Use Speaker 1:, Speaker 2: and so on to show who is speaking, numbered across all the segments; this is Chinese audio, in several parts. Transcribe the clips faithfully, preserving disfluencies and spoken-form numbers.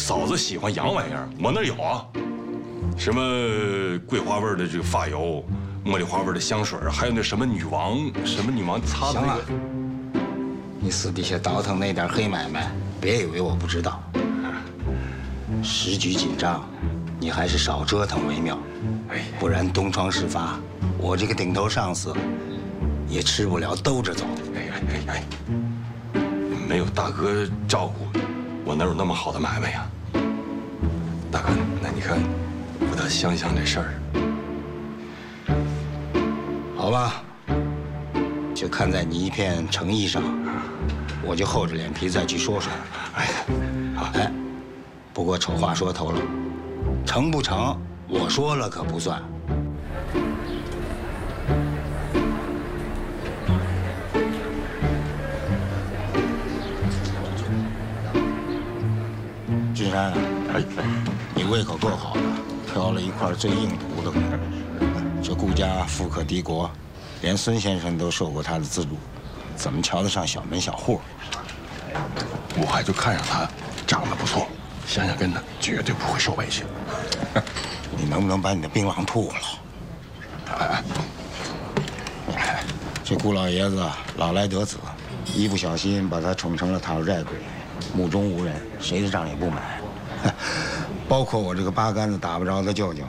Speaker 1: 嫂子喜欢洋玩意儿，我那儿有啊，什么桂花味的这个发油，茉莉花味的香水，还有那什么女王什么女王擦的那个。
Speaker 2: 你私底下倒腾那点黑买卖，别以为我不知道。时局紧张，你还是少折腾为妙。哎，不然东窗事发，我这个顶头上司也吃不了兜着走。
Speaker 1: 哎哎哎哎，没有大哥照顾，我哪有那么好的买卖呀？大哥，那你看，我得想想这事儿。
Speaker 2: 好吧，就看在你一片诚意上，我就厚着脸皮再去说说。
Speaker 1: 哎，好，
Speaker 2: 哎，不过丑话说头了，成不成，我说了可不算。君山，哎哎，你胃口够好的，挑了一块最硬骨头。这顾家富可敌国，连孙先生都受过他的资助，怎么瞧得上小门小户？
Speaker 3: 我还就看上他长得不错，想想跟他绝对不会受委屈。
Speaker 2: 你能不能把你的槟榔吐了？
Speaker 3: 哎
Speaker 2: 哎，这顾老爷子老来得子，一不小心把他宠成了讨债鬼，目中无人，谁的账也不买，包括我这个八竿子打不着的舅舅。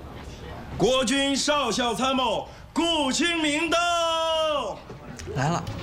Speaker 4: 国军少校参谋顾清明到，
Speaker 5: 来了。